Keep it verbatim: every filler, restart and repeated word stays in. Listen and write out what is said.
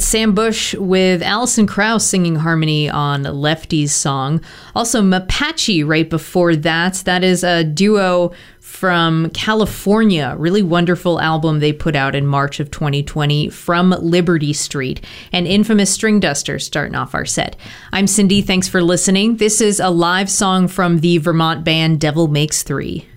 Sam Bush with Alison Krauss singing harmony on Lefty's song. Also, Mapache right before that. That is a duo from California. Really wonderful album they put out in March of twenty twenty, From Liberty Street. And Infamous String Duster starting off our set. I'm Cindy. Thanks for listening. This is a live song from the Vermont band Devil Makes Three.